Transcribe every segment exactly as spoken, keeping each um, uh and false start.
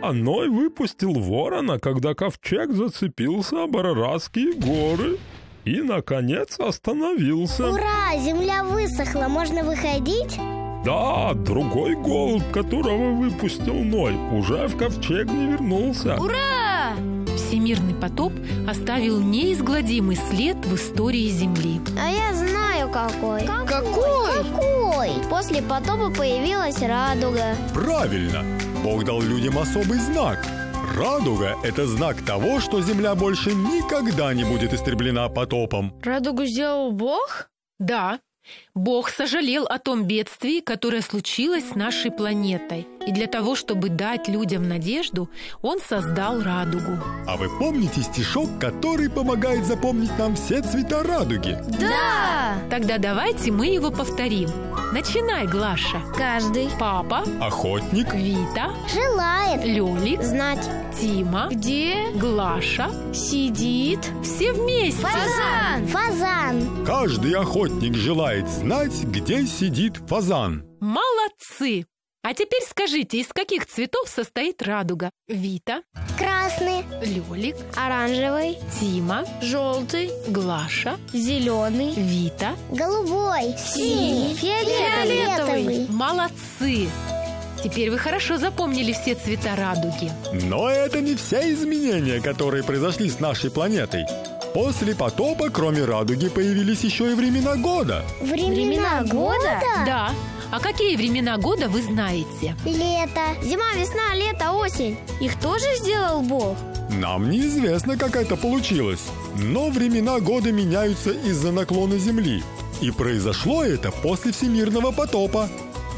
Да, Ной выпустил ворона, когда ковчег зацепился об Араратские горы и, наконец, остановился. Ура! Земля высохла, можно выходить? Да, другой голубь, которого выпустил Ной, уже в ковчег не вернулся. Ура! Всемирный потоп оставил неизгладимый след в истории Земли. А я знаю какой. Какой? Какой? После потопа появилась радуга. Правильно! Бог дал людям особый знак. Радуга – это знак того, что Земля больше никогда не будет истреблена потопом. Радугу сделал Бог? Да. Бог сожалел о том бедствии, которое случилось с нашей планетой. И для того, чтобы дать людям надежду, Он создал радугу. А вы помните стишок, который помогает запомнить нам все цвета радуги? Да! Тогда давайте мы его повторим. Начинай, Глаша. Каждый. Папа. Охотник. Вита. Желает. Лёлик. Знать. Тима. Где? Глаша. Сидит. Все вместе. Фазан. Фазан. Каждый охотник желает знать, где сидит фазан. Молодцы! А теперь скажите, из каких цветов состоит радуга? Вита. Красный. Лёлик. Оранжевый. Тима. Желтый. Глаша. Зеленый. Вита. Голубой. Синий. Фиолетовый. Молодцы! Теперь вы хорошо запомнили все цвета радуги. Но это не все изменения, которые произошли с нашей планетой. После потопа, кроме радуги, появились еще и времена года. Времена, времена года? Да. А какие времена года вы знаете? Лето. Зима, весна, лето, осень. Их тоже сделал Бог? Нам неизвестно, как это получилось. Но времена года меняются из-за наклона Земли. И произошло это после всемирного потопа.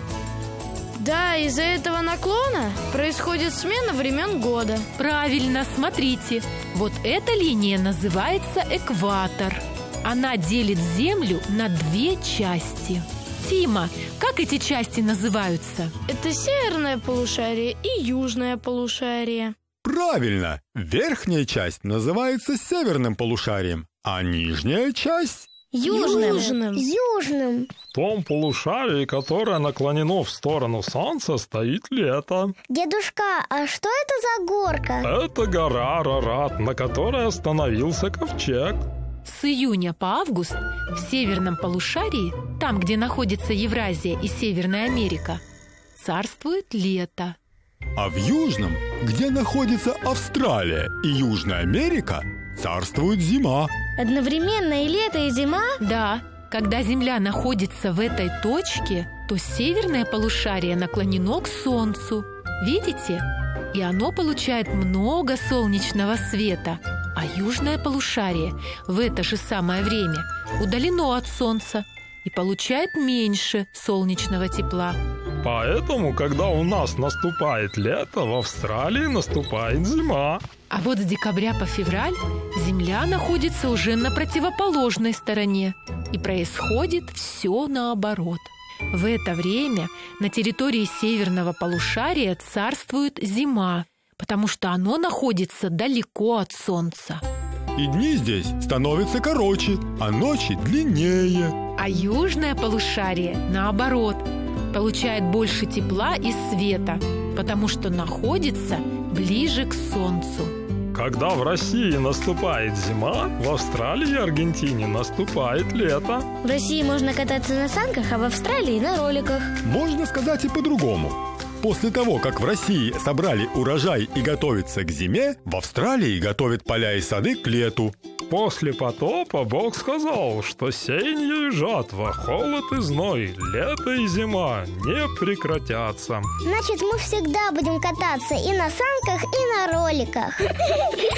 Да, из-за этого наклона происходит смена времен года. Правильно, смотрите. Вот эта линия называется экватор. Она делит Землю на две части. Тима, как эти части называются? Это северное полушарие и южное полушарие. Правильно! Верхняя часть называется северным полушарием, а нижняя часть... Южным. Южным. Южным. В том полушарии, которое наклонено в сторону Солнца, стоит лето. Дедушка, а что это за горка? Это гора Арарат, на которой остановился ковчег. С июня по август в северном полушарии, там, где находится Евразия и Северная Америка, царствует лето. А в южном, где находится Австралия и Южная Америка, царствует зима. Одновременно и лето, и зима? Да, когда Земля находится в этой точке, то северное полушарие наклонено к Солнцу. Видите? И оно получает много солнечного света. А южное полушарие в это же самое время удалено от Солнца и получает меньше солнечного тепла. Поэтому, когда у нас наступает лето, в Австралии наступает зима. А вот с декабря по февраль Земля находится уже на противоположной стороне, и происходит все наоборот. В это время на территории северного полушария царствует зима, потому что оно находится далеко от Солнца. И дни здесь становятся короче, а ночи длиннее. А южное полушарие, наоборот, получает больше тепла и света, потому что находится ближе к Солнцу. Когда в России наступает зима, в Австралии и Аргентине наступает лето. В России можно кататься на санках, а в Австралии на роликах. Можно сказать и по-другому. После того, как в России собрали урожай и готовятся к зиме, в Австралии готовят поля и сады к лету. После потопа Бог сказал, что сеяние и жатва, холод и зной, лето и зима не прекратятся. Значит, мы всегда будем кататься и на санках, и на роликах.